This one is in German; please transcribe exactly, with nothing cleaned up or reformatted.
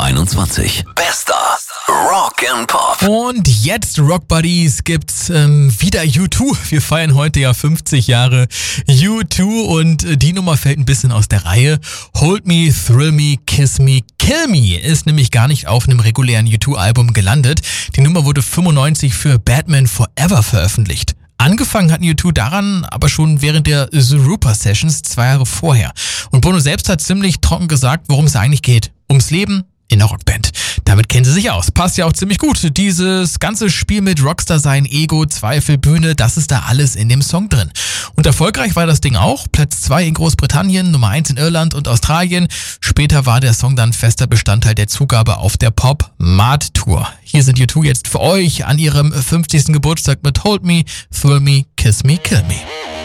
einundzwanzig. Bester Rock and Pop. Und jetzt, Rock Buddies, gibt's ähm, wieder U zwei. Wir feiern heute ja fünfzig Jahre U zwei und äh, die Nummer fällt ein bisschen aus der Reihe. Hold Me, Thrill Me, Kiss Me, Kill Me ist nämlich gar nicht auf einem regulären U zwei Album gelandet. Die Nummer wurde fünfundneunzig für Batman Forever veröffentlicht. Angefangen hatten U zwei daran aber schon während der Zooropa Sessions zwei Jahre vorher. Und Bono selbst hat ziemlich trocken gesagt, worum es eigentlich geht. Ums Leben in der Rockband. Damit kennen sie sich aus. Passt ja auch ziemlich gut. Dieses ganze Spiel mit Rockstar sein, Ego, Zweifel, Bühne, das ist da alles in dem Song drin. Und erfolgreich war das Ding auch. Platz zwei in Großbritannien, Nummer eins in Irland und Australien. Später war der Song dann fester Bestandteil der Zugabe auf der Pop-Mart-Tour. Hier sind U zwei jetzt für euch an ihrem fünfzigsten Geburtstag mit Hold Me, Thrill Me, Kiss Me, Kill Me.